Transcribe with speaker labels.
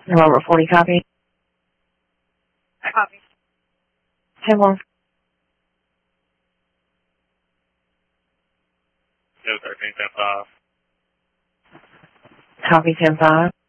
Speaker 1: November 40 copy.
Speaker 2: Copy.
Speaker 1: 10-1.
Speaker 3: 213, 10-5.
Speaker 1: Copy 10-5.